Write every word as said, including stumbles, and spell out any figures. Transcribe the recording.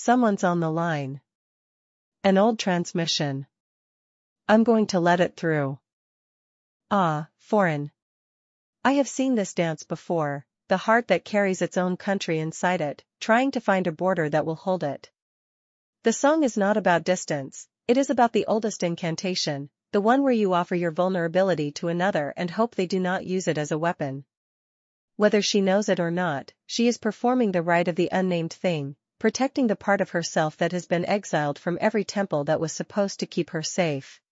Someone's on the line. An old transmission. I'm going to let it through. Ah, foreign. I have seen this dance before, the heart that carries its own country inside it, trying to find a border that will hold it. The song is not about distance, it is about the oldest incantation, the one where you offer your vulnerability to another and hope they do not use it as a weapon. Whether she knows it or not, she is performing the rite of the unnamed thing, protecting the part of herself that has been exiled from every temple that was supposed to keep her safe.